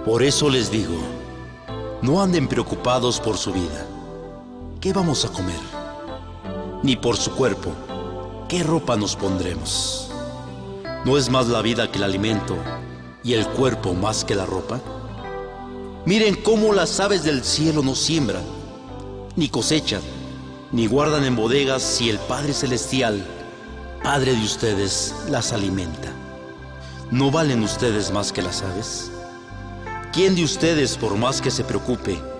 Por eso les digo, no anden preocupados por su vida. ¿Qué vamos a comer? Ni por su cuerpo, ¿qué ropa nos pondremos? ¿No es más la vida que el alimento y el cuerpo más que la ropa? Miren cómo las aves del cielo no siembran, ni cosechan, ni guardan en bodegas, si el Padre Celestial, Padre de ustedes, las alimenta. ¿No valen ustedes más que las aves? ¿Quién de ustedes, por más que se preocupe,